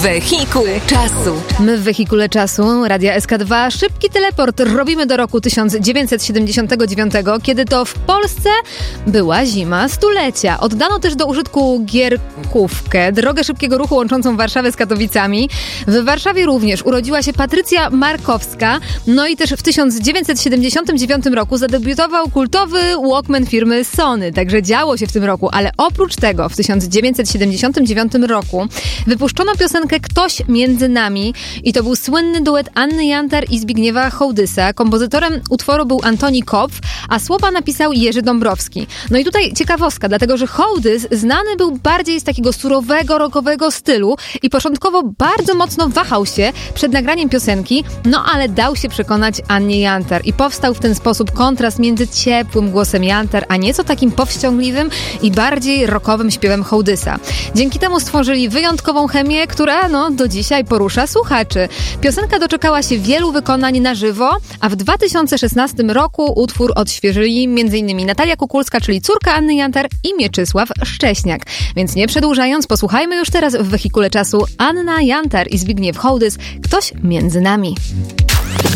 Wehikuł czasu. My w Wehikule Czasu, Radia SK2, szybki teleport robimy do roku 1979, kiedy to w Polsce była zima stulecia. Oddano też do użytku gierkówkę, drogę szybkiego ruchu łączącą Warszawę z Katowicami. W Warszawie również urodziła się Patrycja Markowska, no i też w 1979 roku zadebiutował kultowy Walkman firmy Sony, także działo się w tym roku, ale oprócz tego w 1979 roku wypuszczono piosenkę Ktoś między nami i to był słynny duet Anny Jantar i Zbigniewa Hołdysa. Kompozytorem utworu był Antoni Kopf, a słowa napisał Jerzy Dąbrowski. No i tutaj ciekawostka, dlatego że Hołdys znany był bardziej z takiego surowego, rockowego stylu i początkowo bardzo mocno wahał się przed nagraniem piosenki, no ale dał się przekonać Annie Jantar i powstał w ten sposób kontrast między ciepłym głosem Jantar, a nieco takim powściągliwym i bardziej rockowym śpiewem Hołdysa. Dzięki temu stworzyli wyjątkową chemię, która do dzisiaj porusza słuchaczy. Piosenka doczekała się wielu wykonań na żywo, a w 2016 roku utwór odświeżyli m.in. Natalia Kukulska, czyli córka Anny Jantar i Mieczysław Szcześniak. Więc nie przedłużając, posłuchajmy już teraz w Wehikule Czasu Anna Jantar i Zbigniew Hołdys Ktoś między nami.